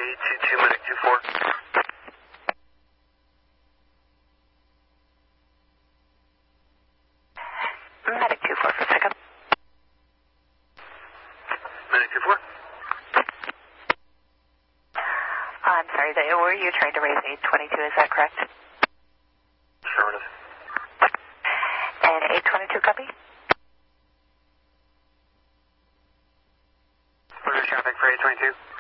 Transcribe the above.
A22 Medic 24. Medic 24 for pickup. Medic 24. I'm sorry, were you trying to raise A22, is that correct? Affirmative. And A22 copy? What is traffic for A22?